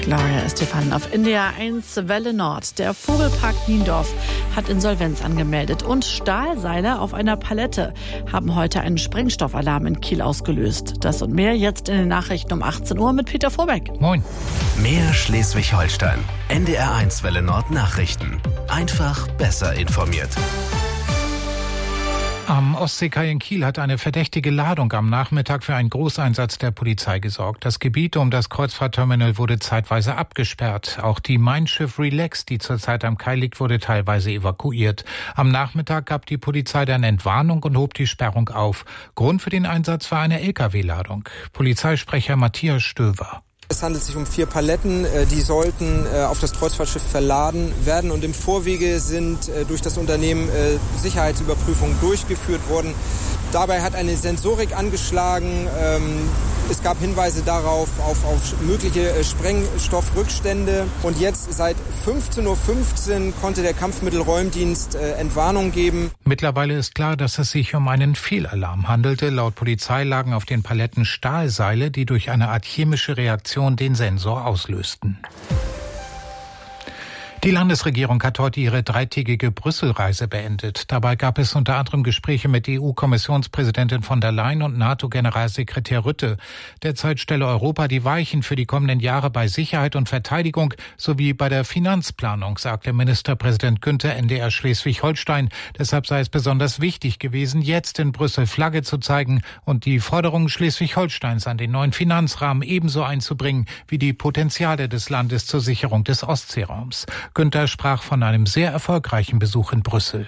Gloria Estefan auf NDR 1 Welle Nord. Der Vogelpark Niendorf hat Insolvenz angemeldet und Stahlseile auf einer Palette haben heute einen Sprengstoffalarm in Kiel ausgelöst. Das und mehr jetzt in den Nachrichten um 18 Uhr mit Peter Vorbeck. Moin. Mehr Schleswig-Holstein. NDR 1 Welle Nord Nachrichten. Einfach besser informiert. Am Ostseekai in Kiel hat eine verdächtige Ladung am Nachmittag für einen Großeinsatz der Polizei gesorgt. Das Gebiet um das Kreuzfahrtterminal wurde zeitweise abgesperrt. Auch die Mein Schiff Relax, die zurzeit am Kai liegt, wurde teilweise evakuiert. Am Nachmittag gab die Polizei dann Entwarnung und hob die Sperrung auf. Grund für den Einsatz war eine Lkw-Ladung. Polizeisprecher Matthias Stöver. Es handelt sich um 4 Paletten, die sollten auf das Kreuzfahrtschiff verladen werden und im Vorwege sind durch das Unternehmen Sicherheitsüberprüfungen durchgeführt worden. Dabei hat eine Sensorik angeschlagen. Es gab Hinweise darauf auf mögliche Sprengstoffrückstände. Und jetzt seit 15:15 Uhr konnte der Kampfmittelräumdienst Entwarnung geben. Mittlerweile ist klar, dass es sich um einen Fehlalarm handelte. Laut Polizei lagen auf den Paletten Stahlseile, die durch eine Art chemische Reaktion den Sensor auslösten. Die Landesregierung hat heute ihre 3-tägige Brüsselreise beendet. Dabei gab es unter anderem Gespräche mit EU-Kommissionspräsidentin von der Leyen und NATO-Generalsekretär Rutte. Derzeit stelle Europa die Weichen für die kommenden Jahre bei Sicherheit und Verteidigung sowie bei der Finanzplanung, sagte Ministerpräsident Günther NDR Schleswig-Holstein. Deshalb sei es besonders wichtig gewesen, jetzt in Brüssel Flagge zu zeigen und die Forderungen Schleswig-Holsteins an den neuen Finanzrahmen ebenso einzubringen wie die Potenziale des Landes zur Sicherung des Ostseeraums. Günther sprach von einem sehr erfolgreichen Besuch in Brüssel.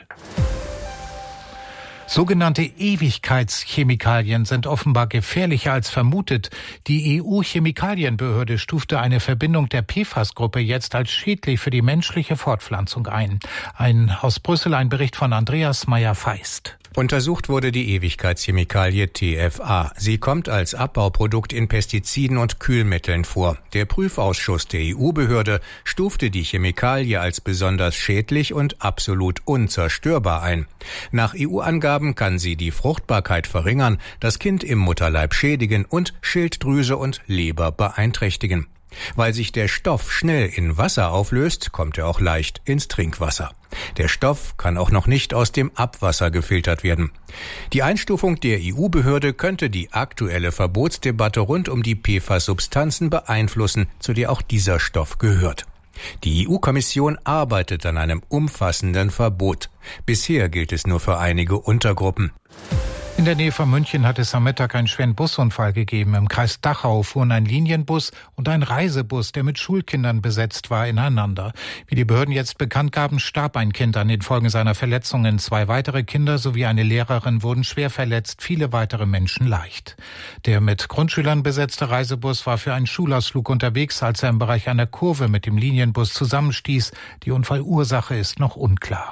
Sogenannte Ewigkeitschemikalien sind offenbar gefährlicher als vermutet. Die EU-Chemikalienbehörde stufte eine Verbindung der PFAS-Gruppe jetzt als schädlich für die menschliche Fortpflanzung ein. Aus Brüssel ein Bericht von Andreas Meyer-Feist. Untersucht wurde die Ewigkeitschemikalie TFA. Sie kommt als Abbauprodukt in Pestiziden und Kühlmitteln vor. Der Prüfausschuss der EU-Behörde stufte die Chemikalie als besonders schädlich und absolut unzerstörbar ein. Nach EU-Angaben kann sie die Fruchtbarkeit verringern, das Kind im Mutterleib schädigen und Schilddrüse und Leber beeinträchtigen. Weil sich der Stoff schnell in Wasser auflöst, kommt er auch leicht ins Trinkwasser. Der Stoff kann auch noch nicht aus dem Abwasser gefiltert werden. Die Einstufung der EU-Behörde könnte die aktuelle Verbotsdebatte rund um die PFAS-Substanzen beeinflussen, zu der auch dieser Stoff gehört. Die EU-Kommission arbeitet an einem umfassenden Verbot. Bisher gilt es nur für einige Untergruppen. In der Nähe von München hat es am Mittag einen schweren Busunfall gegeben. Im Kreis Dachau fuhren ein Linienbus und ein Reisebus, der mit Schulkindern besetzt war, ineinander. Wie die Behörden jetzt bekannt gaben, starb ein Kind an den Folgen seiner Verletzungen. 2 weitere Kinder sowie eine Lehrerin wurden schwer verletzt, viele weitere Menschen leicht. Der mit Grundschülern besetzte Reisebus war für einen Schulausflug unterwegs, als er im Bereich einer Kurve mit dem Linienbus zusammenstieß. Die Unfallursache ist noch unklar.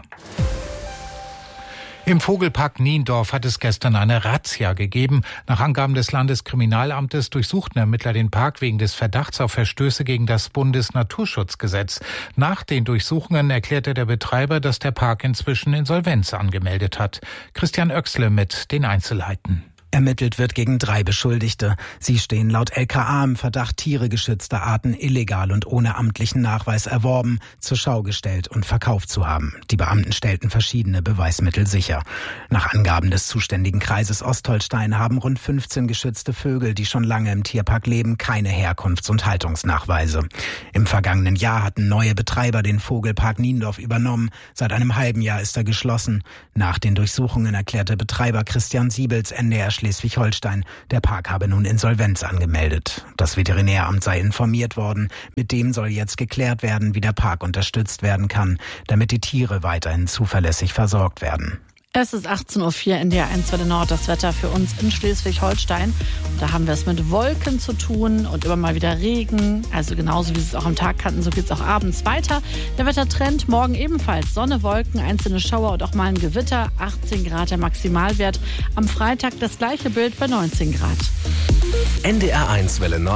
Im Vogelpark Niendorf hat es gestern eine Razzia gegeben. Nach Angaben des Landeskriminalamtes durchsuchten Ermittler den Park wegen des Verdachts auf Verstöße gegen das Bundesnaturschutzgesetz. Nach den Durchsuchungen erklärte der Betreiber, dass der Park inzwischen Insolvenz angemeldet hat. Christian Oechsle mit den Einzelheiten. Ermittelt wird gegen 3 Beschuldigte. Sie stehen laut LKA im Verdacht, Tiere geschützter Arten illegal und ohne amtlichen Nachweis erworben, zur Schau gestellt und verkauft zu haben. Die Beamten stellten verschiedene Beweismittel sicher. Nach Angaben des zuständigen Kreises Ostholstein haben rund 15 geschützte Vögel, die schon lange im Tierpark leben, keine Herkunfts- und Haltungsnachweise. Im vergangenen Jahr hatten neue Betreiber den Vogelpark Niendorf übernommen. Seit einem halben Jahr ist er geschlossen. Nach den Durchsuchungen erklärte Betreiber Christian Siebels NDR Schleswig-Holstein, der Park habe nun Insolvenz angemeldet. Das Veterinäramt sei informiert worden. Mit dem soll jetzt geklärt werden, wie der Park unterstützt werden kann, damit die Tiere weiterhin zuverlässig versorgt werden. Es ist 18:04 Uhr in der 1 Welle Nord, das Wetter für uns in Schleswig-Holstein. Und da haben wir es mit Wolken zu tun und immer mal wieder Regen. Also genauso wie Sie es auch am Tag kannten, so geht es auch abends weiter. Der Wettertrend morgen ebenfalls. Sonne, Wolken, einzelne Schauer und auch mal ein Gewitter. 18 Grad der Maximalwert. Am Freitag das gleiche Bild bei 19 Grad. NDR 1 Welle Nord.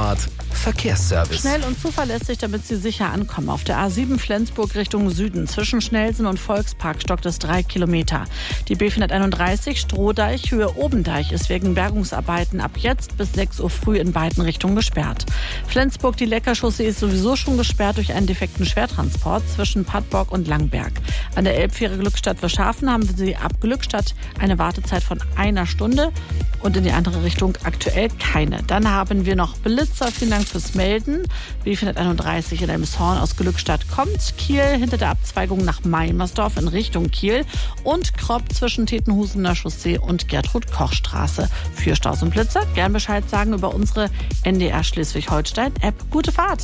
Verkehrsservice. Schnell und zuverlässig, damit Sie sicher ankommen. Auf der A7 Flensburg Richtung Süden. Zwischen Schnelsen und Volkspark stockt es 3 Kilometer. Die B431 Strohdeich, Höhe Obendeich ist wegen Bergungsarbeiten ab jetzt bis 6 Uhr früh in beiden Richtungen gesperrt. Flensburg, die Leckerchaussee ist sowieso schon gesperrt durch einen defekten Schwertransport zwischen Pattbork und Langberg. An der Elbfähre Glückstadt-Wischhafen haben Sie ab Glückstadt eine Wartezeit von 1 Stunde und in die andere Richtung aktuell keine. Dann haben wir noch Blitzer. Vielen Dank fürs Melden. B431 in Elmshorn aus Glückstadt kommt. Kiel hinter der Abzweigung nach Meimersdorf in Richtung Kiel und Kropp zwischen Tetenhusener Chaussee und Gertrud-Koch-Straße. Für Staus und Blitzer gern Bescheid sagen über unsere NDR Schleswig-Holstein-App. Gute Fahrt!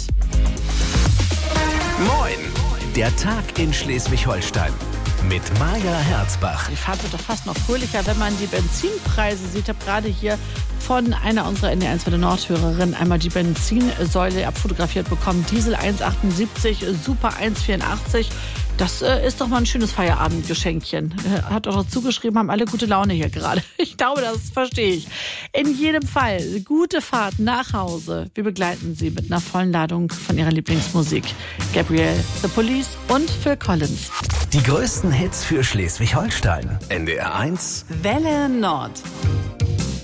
Moin! Der Tag in Schleswig-Holstein mit Maja Herzbach. Die Fahrt wird doch fast noch fröhlicher, wenn man die Benzinpreise sieht. Ich habe gerade hier von einer unserer NDR 1 Welle Nord-Hörerinnen einmal die Benzinsäule abfotografiert bekommen. Diesel 1,78, Super 1,84. Das ist doch mal ein schönes Feierabendgeschenkchen. Hat auch noch zugeschrieben, haben alle gute Laune hier gerade. Ich glaube, das verstehe ich. In jedem Fall, gute Fahrt nach Hause. Wir begleiten Sie mit einer vollen Ladung von Ihrer Lieblingsmusik. Gabrielle, The Police und Phil Collins. Die größten Hits für Schleswig-Holstein. NDR 1 Welle Nord.